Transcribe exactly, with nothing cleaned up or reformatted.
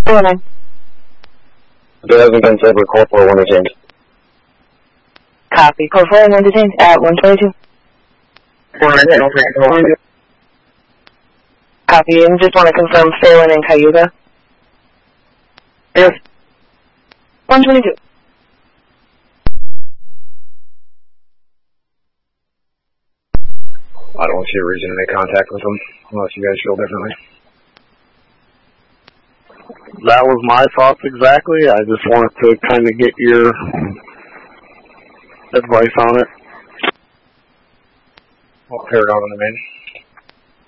four nine. There hasn't been said with Corporal one detained. Copy. Corporal one detained at one twenty-two. four nine, no Frank. Copy. And just want to confirm Phelan and Cayuga. Yes. one twenty-two. I don't see a reason to make contact with them, unless you guys feel differently. That was my thoughts exactly. I just wanted to kind of get your advice on it. I'll clear it out on the main.